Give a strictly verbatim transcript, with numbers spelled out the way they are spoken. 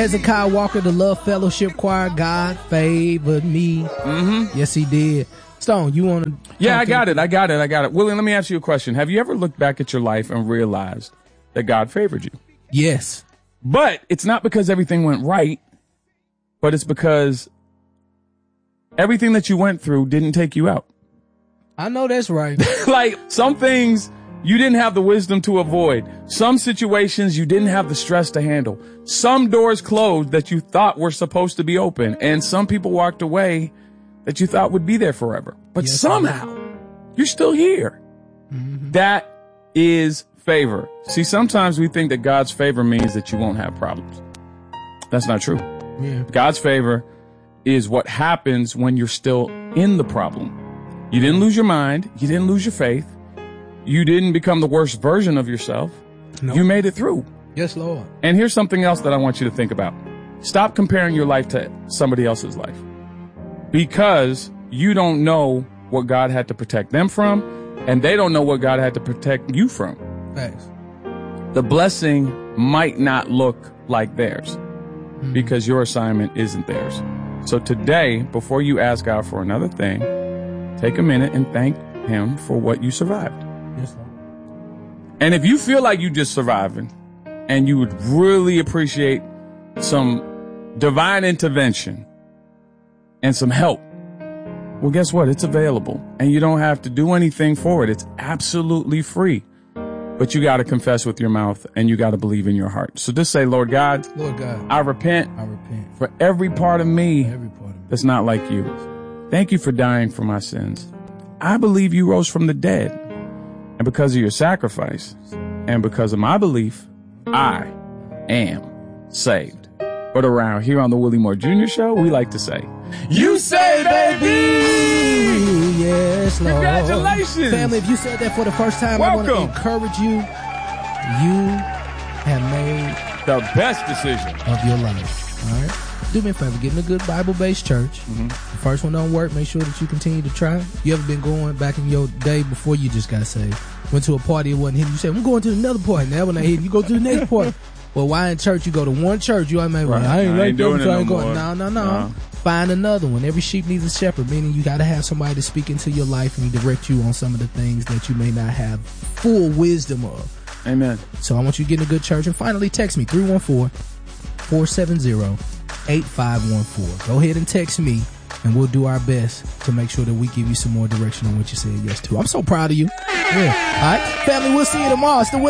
Hezekiah Walker, the Love Fellowship Choir, God favored me. Mm-hmm. Yes, he did. Stone, you want to? Yeah, I got it. I got it. I got it. Willie, let me ask you a question. Have you ever looked back at your life and realized that God favored you? Yes. But it's not because everything went right, but it's because everything that you went through didn't take you out. I know that's right. Like some things you didn't have the wisdom to avoid. Some situations you didn't have the stress to handle. Some doors closed that you thought were supposed to be open. And some people walked away that you thought would be there forever. But yes, somehow you're still here. Mm-hmm. That is favor. See, sometimes we think that God's favor means that you won't have problems. That's not true. Yeah. God's favor is what happens when you're still in the problem. You didn't lose your mind. You didn't lose your faith. You didn't become the worst version of yourself. Nope. You made it through. Yes, Lord. And here's something else that I want you to think about. Stop comparing your life to somebody else's life, because you don't know what God had to protect them from, and they don't know what God had to protect you from. Thanks. The blessing might not look like theirs mm-hmm. because your assignment isn't theirs. So today, before you ask God for another thing, take a minute and thank him for what you survived. Yes, Lord. And if you feel like you just surviving and you would really appreciate some divine intervention and some help, well, guess what? It's available and you don't have to do anything for it. It's absolutely free. But you got to confess with your mouth and you got to believe in your heart. So just say, Lord God, Lord God, I repent, I repent for every part of me, every part of me that's not like you. Thank you for dying for my sins. I believe you rose from the dead. And because of your sacrifice and because of my belief, I am saved. But around here on the Willie Moore Junior Show, we like to say, you say, baby! Yes, Lord. Congratulations. Family, if you said that for the first time, welcome. I want to encourage you. You have made the best decision of your life. All right? Do me a favor, get in a good Bible-based church. Mm-hmm. The first one don't work, make sure that you continue to try. You ever been going back in your day before you just got saved? Went to a party, it wasn't hitting. You said, I'm going to another party. Now when I hit, you go to the next party. Well, why in church you go to one church? You might be like, I ain't, I ain't like doing it no more. No, no, no, no. Find another one. Every sheep needs a shepherd, meaning you got to have somebody to speak into your life and direct you on some of the things that you may not have full wisdom of. Amen. So I want you to get in a good church. And finally, text me, three one four, four seven zero, eight five one four. Go ahead and text me, and we'll do our best to make sure that we give you some more direction on what you said yes to. I'm so proud of you. Yeah. All right, family, we'll see you tomorrow. It's the